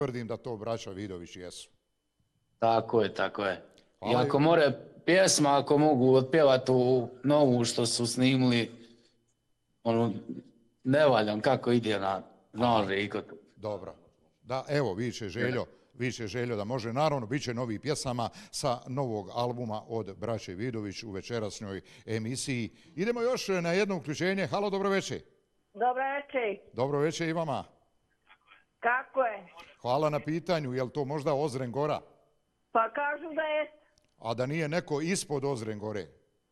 Tvrdim da to braća Vidović jesu. Tako je, tako je. I Hvala ako more pjesma, ako mogu otpjevati u novu što su snimili, ono, ne valjam kako ide na Žiko. Dobro. Da, evo, viče Željo da može. Naravno, bit će novih pjesama sa novog albuma od braće Vidović u večerasnjoj emisiji. Idemo još na jedno uključenje. Halo, dobro večer. Dobro večer. Dobro večer i vama. Kako je? Hvala na pitanju. Je li to možda Ozren Gora? Pa kažu da je. A da nije neko ispod Ozren Gore?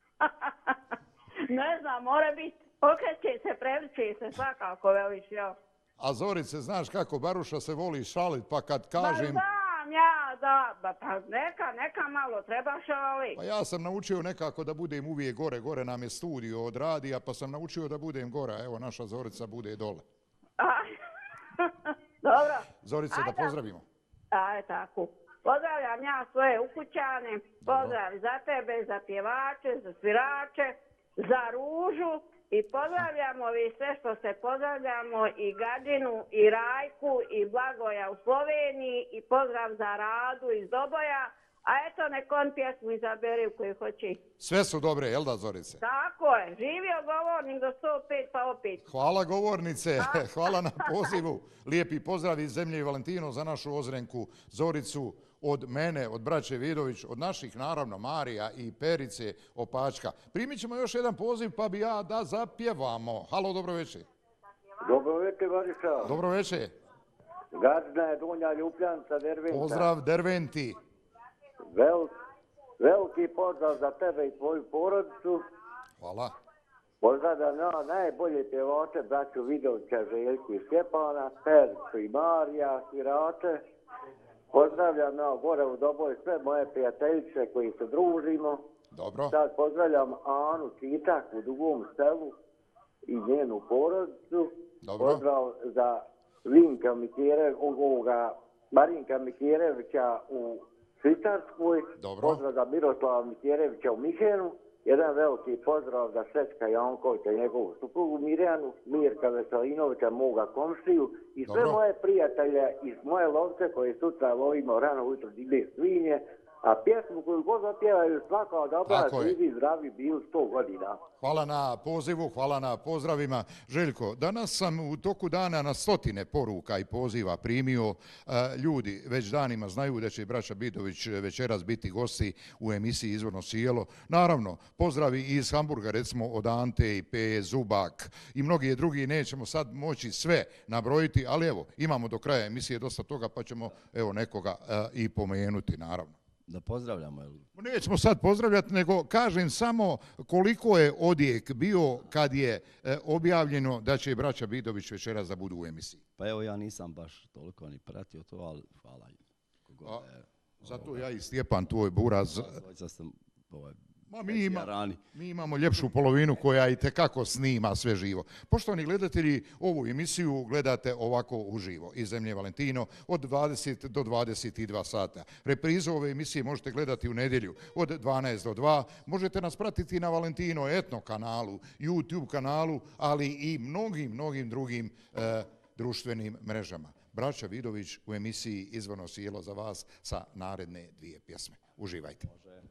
Ne znam, mora biti. Okreće se, prevrće se, svakako veliš, ja. A Zorice, znaš kako Baruša se voli šalit, pa kad kažem... Ma znam, ja, da, pa neka malo treba šalit. Pa ja sam naučio nekako da budem uvijek gore, gore nam je studio od radija, pa sam naučio da budem gore, evo naša Zorica bude dole. Dobro. Zorice, da pozdravimo. Aj, tako. Pozdravljam ja svoje ukućane, pozdrav za tebe, za pjevače, za svirače, za Ružu i pozdravljamo vi sve što se pozdravljamo i Gadinu, i Rajku, i Blagoja u Sloveniji i pozdrav za Radu iz Doboja, a eto nek on pjesmu izaberi u koju hoće. Sve su dobre, jel da Zorice? Tako je, živio govornik do 105 pa opet. Hvala govornice, hvala na pozivu. Lijepi pozdrav iz zemlje i Valentino za našu Ozrenku Zoricu. Od mene, od braće Vidović, od naših, naravno, Marija i Perice Opačka. Primit ćemo još jedan poziv, pa bi ja da zapjevamo. Halo, dobro večer. Dobro večer, Bariša. Dobro večer. Gazna je Donja Ljubljanca, Derventa. Pozdrav, Derventi. Veliki pozdrav za tebe i tvoju porodicu. Hvala. Pozdravljam najbolje pjevače, braću Vidovića, Željku i Stjepana, Pericu i Marija, svirače. Pozdravljam gore u Doboj sve moje prijateljice koji se družimo. Dobro. Sad pozdravljam Anu Čitak u Dugom selu i njenu porodicu. Dobro. Pozdrav za Marinka Mikjerevića u Švicarskoj. Dobro. Pozdrav za Miroslava Mikjerevića u Mihenu. Jedan veliki pozdrav za Sečka Jankovića, njegovu suprugu Mirjanu, Mirka Veselinovića, moga komšiju i sve moje prijatelje iz moje lovce koje sutra lovimo rano ujutro divlje svinje, a pjesmu koju god zapjevaju svaka dobra, živi, zdravi, bili 100 godina. Hvala na pozivu, hvala na pozdravima. Željko, danas sam u toku dana na stotine poruka i poziva primio. Ljudi već danima znaju da će braća Vidović večeras biti gosti u emisiji Izvorno sjelo. Naravno, pozdravi iz Hamburga, recimo od Ante i Peje, Zubak i mnogi drugi. Nećemo sad moći sve nabrojiti, ali evo, imamo do kraja emisije dosta toga, pa ćemo evo nekoga i pomenuti, naravno. Da pozdravljamo. Nećemo sad pozdravljati, nego kažem samo koliko je odjek bio kad je objavljeno da će braća Vidović večeras da budu u emisiji. Pa evo ja nisam baš toliko ni pratio to, ali hvala. Zato ja i Stjepan, tvoj buraz. Mi imamo ljepšu polovinu koja i tekako snima sve živo. Poštovani gledatelji, ovu emisiju gledate ovako uživo iz zemlje Valentino od 20 do 22 sata. Reprizu ove emisije možete gledati u nedjelju od 12 do 2. Možete nas pratiti na Valentino Etno kanalu, YouTube kanalu, ali i mnogim drugim društvenim mrežama. Braća Vidović u emisiji Izvorno sjelo za vas sa naredne dvije pjesme. Uživajte.